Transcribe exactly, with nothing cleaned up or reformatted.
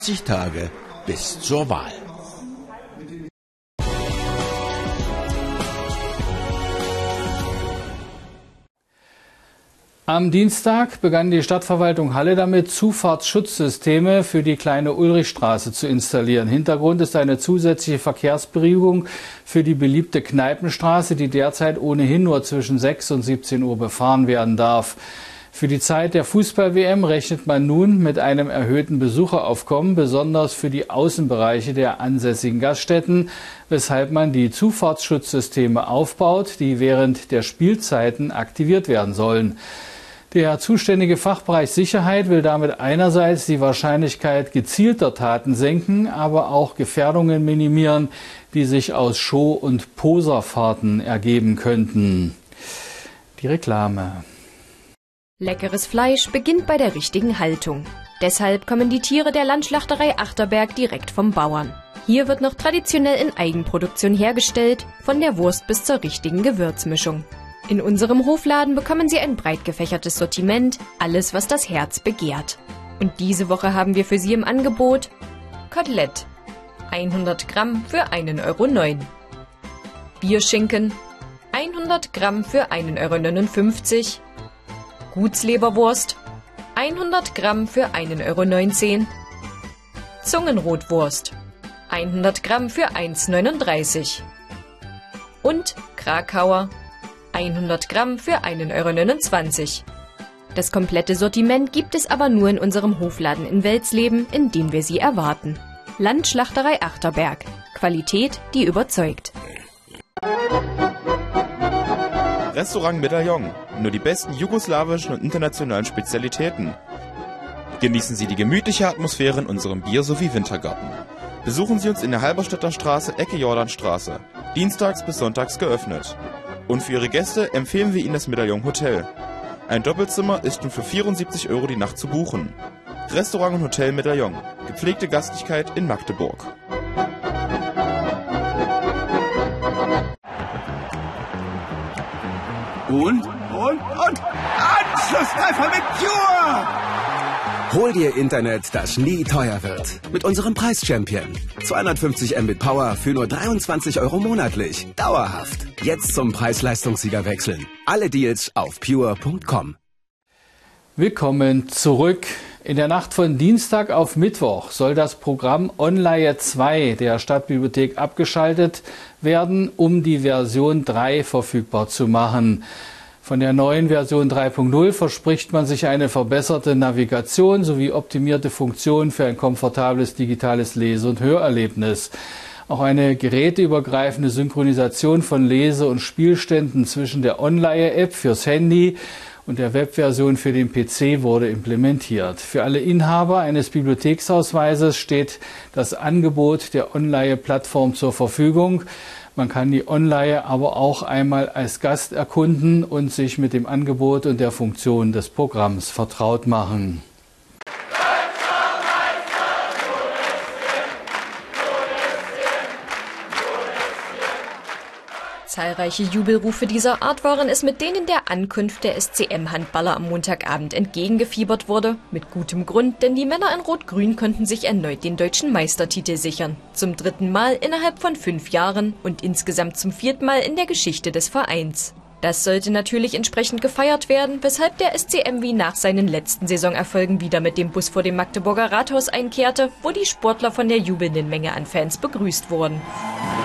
Tage bis zur Wahl. Am Dienstag begann die Stadtverwaltung Halle damit, Zufahrtsschutzsysteme für die kleine Ulrichstraße zu installieren. Hintergrund ist eine zusätzliche Verkehrsberuhigung für die beliebte Kneipenstraße, die derzeit ohnehin nur zwischen sechs und siebzehn Uhr befahren werden darf. Für die Zeit der Fußball-W M rechnet man nun mit einem erhöhten Besucheraufkommen, besonders für die Außenbereiche der ansässigen Gaststätten, weshalb man die Zufahrtsschutzsysteme aufbaut, die während der Spielzeiten aktiviert werden sollen. Der zuständige Fachbereich Sicherheit will damit einerseits die Wahrscheinlichkeit gezielter Taten senken, aber auch Gefährdungen minimieren, die sich aus Show- und Poserfahrten ergeben könnten. Die Reklame. Leckeres Fleisch beginnt bei der richtigen Haltung. Deshalb kommen die Tiere der Landschlachterei Achterberg direkt vom Bauern. Hier wird noch traditionell in Eigenproduktion hergestellt, von der Wurst bis zur richtigen Gewürzmischung. In unserem Hofladen bekommen Sie ein breit gefächertes Sortiment, alles was das Herz begehrt. Und diese Woche haben wir für Sie im Angebot Kotelett, hundert Gramm für einen Euro neun. Bierschinken, hundert Gramm für einen Euro neunundfünfzig. Gutsleberwurst, hundert Gramm für einen Euro neunzehn. Zungenrotwurst, hundert Gramm für eins neununddreißig. Und Krakauer, hundert Gramm für einen Euro neunundzwanzig. Das komplette Sortiment gibt es aber nur in unserem Hofladen in Welsleben, in dem wir Sie erwarten. Landschlachterei Achterberg. Qualität, die überzeugt. Restaurant Medaillon. Nur die besten jugoslawischen und internationalen Spezialitäten. Genießen Sie die gemütliche Atmosphäre in unserem Bier- sowie Wintergarten. Besuchen Sie uns in der Halberstädter Straße, Ecke Jordanstraße. Dienstags bis sonntags geöffnet. Und für Ihre Gäste empfehlen wir Ihnen das Medaillon Hotel. Ein Doppelzimmer ist nun für vierundsiebzig Euro die Nacht zu buchen. Restaurant und Hotel Medaillon. Gepflegte Gastlichkeit in Magdeburg. Und, und, und, Anschlusstreffer mit Pure! Hol dir Internet, das nie teuer wird. Mit unserem Preis-Champion. zweihundertfünfzig Mbit Power für nur dreiundzwanzig Euro monatlich. Dauerhaft. Jetzt zum Preis-Leistungssieger wechseln. Alle Deals auf pure punkt com. Willkommen zurück. In der Nacht von Dienstag auf Mittwoch soll das Programm Onleihe zwei der Stadtbibliothek abgeschaltet werden, um die Version drei verfügbar zu machen. Von der neuen Version drei Punkt null verspricht man sich eine verbesserte Navigation sowie optimierte Funktionen für ein komfortables digitales Lese- und Hörerlebnis. Auch eine geräteübergreifende Synchronisation von Lese- und Spielständen zwischen der Onleihe-App fürs Handy und der Webversion für den P C wurde implementiert. Für alle Inhaber eines Bibliotheksausweises steht das Angebot der Onleihe-Plattform zur Verfügung. Man kann die Onleihe aber auch einmal als Gast erkunden und sich mit dem Angebot und der Funktion des Programms vertraut machen. Zahlreiche Jubelrufe dieser Art waren es, mit denen der Ankunft der S C M-Handballer am Montagabend entgegengefiebert wurde. Mit gutem Grund, denn die Männer in Rot-Grün konnten sich erneut den deutschen Meistertitel sichern. Zum dritten Mal innerhalb von fünf Jahren und insgesamt zum vierten Mal in der Geschichte des Vereins. Das sollte natürlich entsprechend gefeiert werden, weshalb der S C M wie nach seinen letzten Saisonerfolgen wieder mit dem Bus vor dem Magdeburger Rathaus einkehrte, wo die Sportler von der jubelnden Menge an Fans begrüßt wurden.